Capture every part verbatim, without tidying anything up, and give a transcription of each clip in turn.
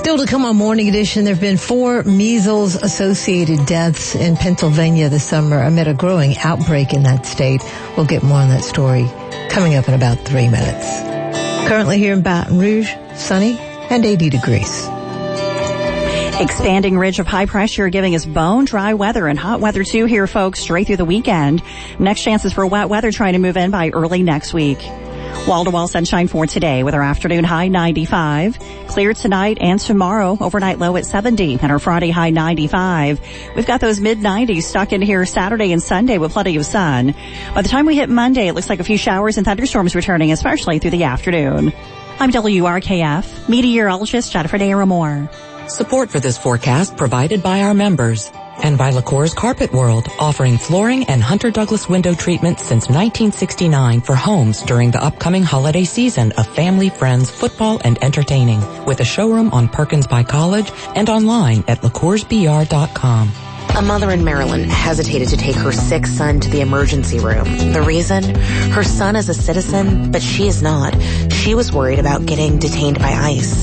Still to come on Morning Edition, there have been four measles-associated deaths in Pennsylvania this summer amid a growing outbreak in that state. We'll get more on that story coming up in about three minutes. Currently here in Baton Rouge, sunny and eighty degrees. Expanding ridge of high pressure giving us bone dry weather and hot weather too here, folks, straight through the weekend. Next chances for wet weather trying to move in by early next week. Wall-to-wall sunshine for today with our afternoon high ninety-five. Clear tonight and tomorrow, overnight low at seventy and our Friday high ninety-five. We've got those mid nineties stuck in here Saturday and Sunday with plenty of sun. By the time we hit Monday, it looks like a few showers and thunderstorms returning, especially through the afternoon. I'm W R K F meteorologist Jennifer Naramore. Support for this forecast provided by our members and by LaCour's Carpet World, offering flooring and Hunter Douglas window treatment since nineteen sixty-nine for homes during the upcoming holiday season of family, friends, football, and entertaining, with a showroom on Perkins by College and online at lacours b r dot com. A mother in Maryland hesitated to take her sick son to the emergency room. The reason? Her son is a citizen, but she is not. She was worried about getting detained by ICE.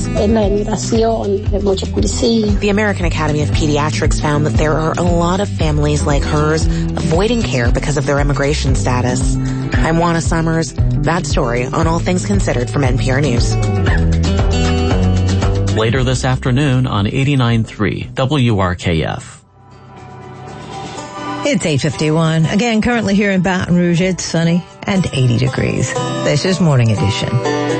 The American Academy of Pediatrics found that there are a lot of families like hers avoiding care because of their immigration status. I'm Juana Summers. That story on All Things Considered from N P R News. Later this afternoon on eighty-nine point three W R K F. It's eight fifty-one. Again, currently here in Baton Rouge, it's sunny and eighty degrees. This is Morning Edition.